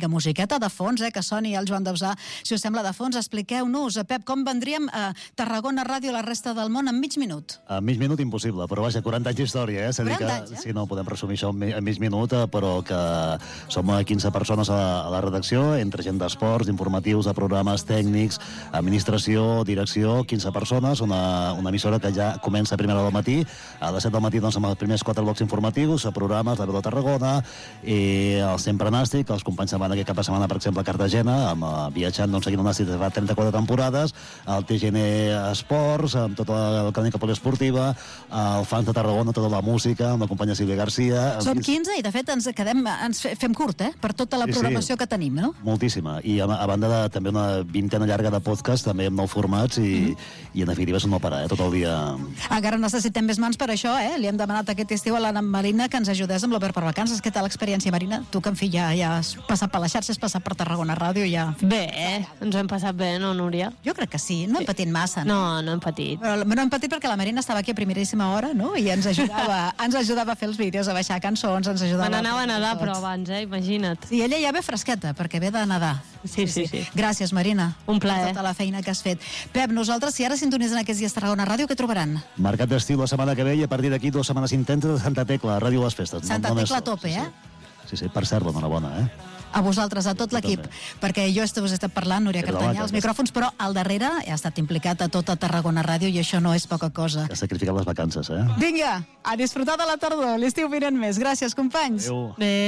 mica musiqueta de fons, que soni el Joan Dausà, si us sembla, de fons. Expliqueu-nos, Pep, com vendríem a Tarragona Ràdio a la resta del món en mig minut? En mig minut impossible, però vaja, 40 anys d'història, 40 anys, Sí, no podem resumir això en mig minut, però que som 15 persones a la redacció, entre gent d'esports, d'informatius, de programes tècnics, administració, direcció, 15 persones, una emissora que ja comença a primera del matí, a les 7 del matí doncs, amb els primers 4 blocs informatius, programes, la veu de Tarragona, i el Sempre Nàstic, els companys se'n van aquest cap de setmana, per exemple, a Cartagena, viatjant, doncs, seguint el Nàstic de fa 34 temporades, el TGN Esports, amb tota la crònica poliesportiva, el Fans de Tarragona, tota la música, amb la companya Sílvia Garcia. Som 15 i, de fet, ens fem curt, per tota la programació que tenim, no? Moltíssima. I a banda de també una vintena llarga de podcast, també amb 9 formats, i en definitiva és un no parar, tot el dia. Encara necessitem més mans per això, Li hem demanat aquest estiu a l'Anna Marina que ens ajudés amb l'Obert per Vacances. Què tal l'experiència, Marina? Tu que, en fi, ja has passat per la xarxa, has passat per Tarragona Ràdio, ja... Bé, ens ho hem passat bé, no, Núria? Jo crec que sí, no hem patit massa, no? No hem patit. Però no hem patit perquè la Marina estava aquí a primeríssima hora, no? I ens ajudava a fer els vídeos, a baixar cançons, ens ajudava... Me n'anava a nedar, però abans, imagina't. I ella ja ve fresqueta, perquè ve de nedar. Sí. Gràcies, Marina. Un plaer. Per tota la feina que has fet. Pep, nosaltres, si ara sintonitzen aquests dies Tarragona Ràdio, què trobaran? Mercat d'estiu la setmana que ve, i a partir d'aquí 2 setmanes intenses de Santa Tecla, Ràdio a les Festes. Santa Tecla a tope, Sí, per cert, enhorabona, A vosaltres, a tot l'equip, perquè jo us he estat parlant, Núria Cartanyà, als micròfons, però al darrere he estat implicat a tota Tarragona Ràdio i això no és poca cosa. Que ha sacrificat les vacances, Vinga, a disfrutar de la tardor, l'estiu vinent més. Gràcies, companys. Adéu. Bé.